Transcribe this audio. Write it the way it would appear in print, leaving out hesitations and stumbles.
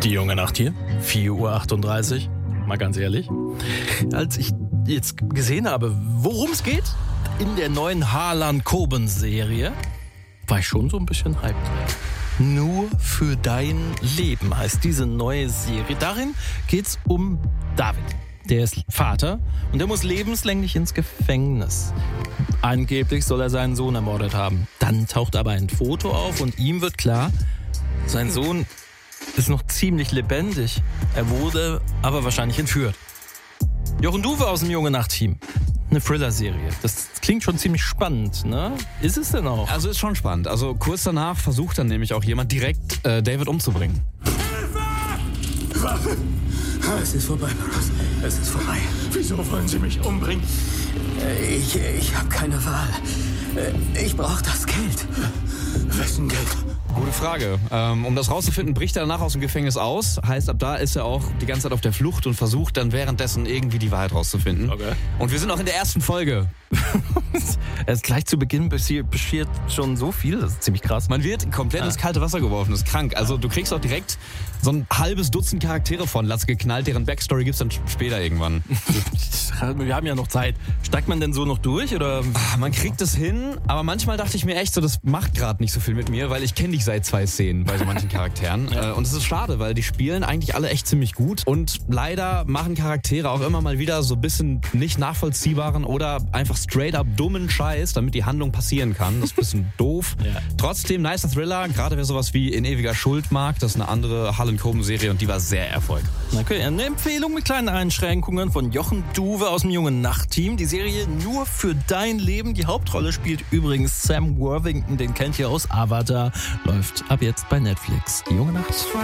Die junge Nacht hier, 4:38 Uhr, mal ganz ehrlich. Als ich jetzt gesehen habe, worum es geht in der neuen Harlan-Coben-Serie, war ich schon so ein bisschen hyped. Nur für dein Leben heißt diese neue Serie. Darin geht's um David. Der ist Vater und der muss lebenslänglich ins Gefängnis. Angeblich soll er seinen Sohn ermordet haben. Dann taucht aber ein Foto auf und ihm wird klar, sein Sohn ist noch ziemlich lebendig. Er wurde aber wahrscheinlich entführt. Jochen Duwe aus dem Junge Nacht-Team. Eine Thriller-Serie. Das klingt schon ziemlich spannend, ne? Ist es denn auch? Also ist schon spannend. Also kurz danach versucht dann nämlich auch jemand direkt David umzubringen. Hilfe! Es ist vorbei, Maros. Es ist vorbei. Wieso wollen Sie mich umbringen? Ich habe keine Wahl. Ich brauche das Geld. Wessen Geld? Gute Frage. Um das rauszufinden, bricht er danach aus dem Gefängnis aus. Heißt, ab da ist er auch die ganze Zeit auf der Flucht und versucht dann währenddessen irgendwie die Wahrheit rauszufinden. Okay. Und wir sind auch in der ersten Folge. Erst gleich zu Beginn passiert schon so viel. Das ist ziemlich krass. Man wird komplett ins kalte Wasser geworfen. Das ist krank. Also du kriegst auch direkt so ein halbes Dutzend Charaktere von Latz geknallt. Deren Backstory gibt's dann später irgendwann. Wir haben ja noch Zeit. Steigt man denn so noch durch? Oder? Man kriegt es hin, aber manchmal dachte ich mir echt so, das macht gerade nicht so viel mit mir, weil ich kenne dich seit 2 Szenen bei so manchen Charakteren. Ja. Und es ist schade, weil die spielen eigentlich alle echt ziemlich gut. Und leider machen Charaktere auch immer mal wieder so ein bisschen nicht nachvollziehbaren oder einfach straight up dummen Scheiß, damit die Handlung passieren kann. Das ist ein bisschen doof. Ja. Trotzdem, nicer Thriller, gerade wer sowas wie In ewiger Schuld mag. Das ist eine andere Harlan-Coben-Serie und die war sehr erfolgreich. Okay, eine Empfehlung mit kleinen Einschränkungen von Jochen Duwe aus dem Jungen Nacht-Team. Die Serie Nur für dein Leben. Die Hauptrolle spielt übrigens Sam Worthington, den kennt ihr aus Avatar. Läuft ab jetzt bei Netflix. Die Junge Nacht.